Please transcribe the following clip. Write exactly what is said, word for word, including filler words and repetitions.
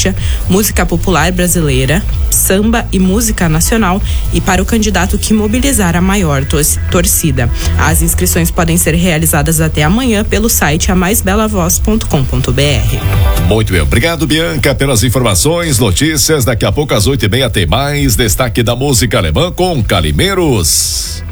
gaúcha, música popular brasileira, samba e música nacional e para o candidato que mobilizar a maior torcida. As inscrições podem ser realizadas até amanhã pelo site a mais bela voz ponto com ponto b r. Muito bem, obrigado, Bianca, pelas informações, notícias. Daqui a pouco às oito e meia tem mais destaque da música alemã com Calimeiros.